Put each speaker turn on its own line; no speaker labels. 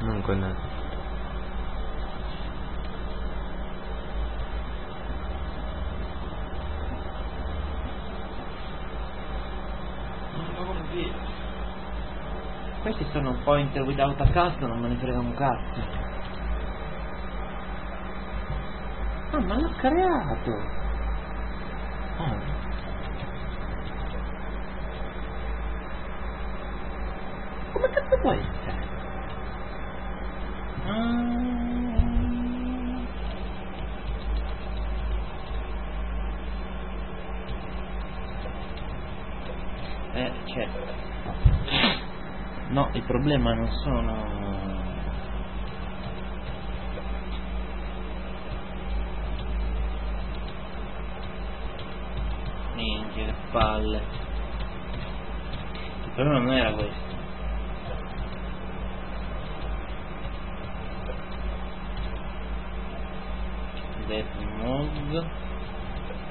Non connesso.
Questi sono un pointer without a cast, non me ne frega un cazzo. Ah, ma l'ha creato! Oh. Come cazzo può essere? Certo. No, il problema non sono... Minchia, che palle. Il problema non era questo. Death mode.